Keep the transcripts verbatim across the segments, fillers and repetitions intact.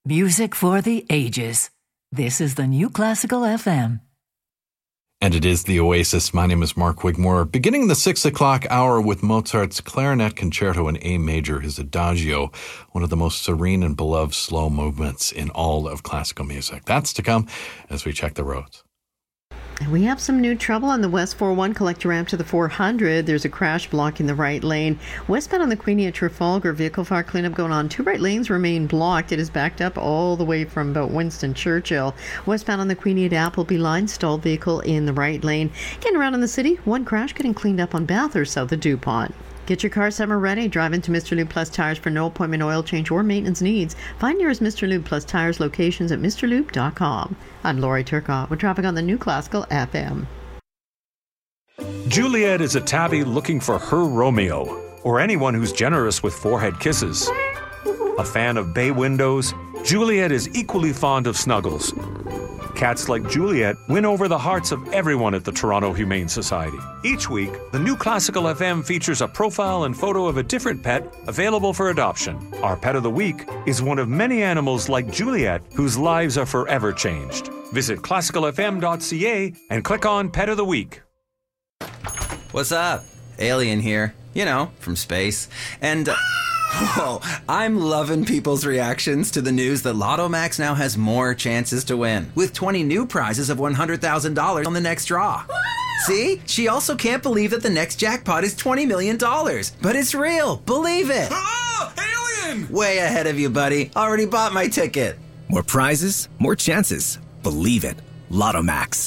Music for the ages. This is the New Classical F M. And it is the Oasis. My name is Mark Wigmore. Beginning the six o'clock hour with Mozart's Clarinet Concerto in A major, his Adagio, one of the most serene and beloved slow movements in all of classical music. That's to come as we check the roads. We have some new trouble on the West four oh one. Collect your ramp to the four hundred. There's a crash blocking the right lane. Westbound on the Queenie at Trafalgar, vehicle fire cleanup going on. Two right lanes remain blocked. It is backed up all the way from about Winston Churchill. Westbound on the Queenie at Appleby line, stalled vehicle in the right lane. Getting around in the city, one crash getting cleaned up on Bathurst south of DuPont. Get your car summer ready. Drive into Mister Lube Plus Tires for no appointment oil change or maintenance needs. Find nearest Mister Lube Plus Tires locations at Mr Lube dot com. I'm Lori Turcotte with traffic on the New Classical F M. Juliet is a tabby looking for her Romeo, or anyone who's generous with forehead kisses. A fan of bay windows, Juliet is equally fond of snuggles. Cats like Juliet win over the hearts of everyone at the Toronto Humane Society. Each week, the New Classical F M features a profile and photo of a different pet available for adoption. Our pet of the week is one of many animals like Juliet whose lives are forever changed. Visit classical f m dot c a and click on Pet of the Week. What's up? Alien here. You know, from space. And... Uh, Whoa, I'm loving people's reactions to the news that Lotto Max now has more chances to win, with twenty new prizes of one hundred thousand dollars on the next draw. See? She also can't believe that the next jackpot is twenty million dollars. But it's real. Believe it. Oh, alien! Way ahead of you, buddy. Already bought my ticket. More prizes, more chances. Believe it. Lotto Max.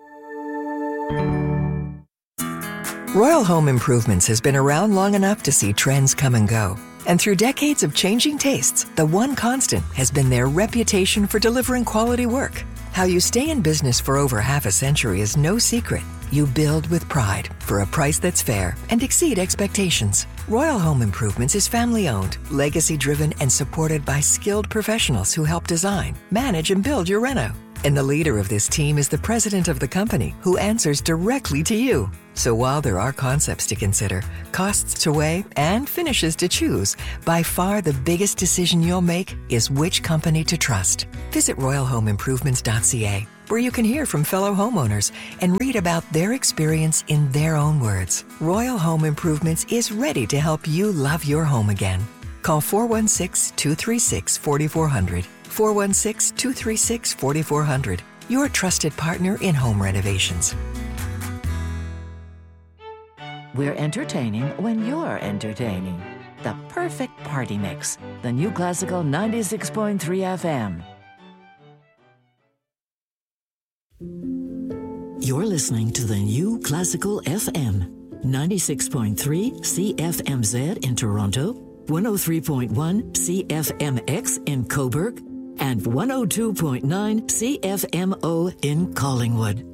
Royal Home Improvements has been around long enough to see trends come and go. And through decades of changing tastes, the one constant has been their reputation for delivering quality work. How you stay in business for over half a century is no secret. You build with pride for a price that's fair and exceed expectations. Royal Home Improvements is family-owned, legacy-driven, and supported by skilled professionals who help design, manage, and build your reno. And the leader of this team is the president of the company, who answers directly to you. So while there are concepts to consider, costs to weigh, and finishes to choose, by far the biggest decision you'll make is which company to trust. Visit royal home improvements dot c a, where you can hear from fellow homeowners and read about their experience in their own words. Royal Home Improvements is ready to help you love your home again. Call four one six, two three six, four four zero zero. four one six, two three six, four four zero zero. Your trusted partner in home renovations. We're entertaining when you're entertaining. The perfect party mix. The New Classical ninety-six point three F M. You're listening to the New Classical F M. ninety-six point three C F M Z in Toronto, one oh three point one C F M X in Cobourg, and one oh two point nine C F M O in Collingwood.